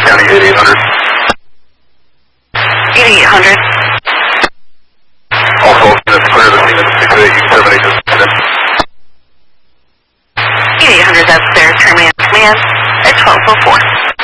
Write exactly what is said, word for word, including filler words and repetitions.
County eighty-eight hundred. eighty-eight hundred. All twelve units clear the scene at six eight seven eight. eighty-eight hundred, that's there. Terminating command at twelve oh four.